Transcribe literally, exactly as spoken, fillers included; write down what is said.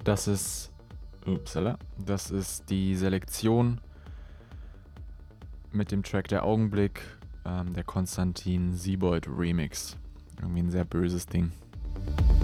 Das ist upsala, das ist die Selektion mit dem Track Der Augenblick, ähm, der Konstantin Siebold Remix. Irgendwie ein sehr böses Ding.